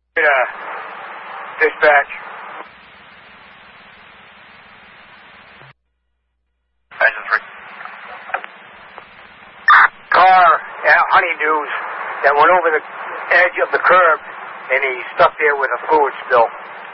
Dispatch. Car at Honeydews that went over the edge of the curb, and he's stuck there with a fluid spill.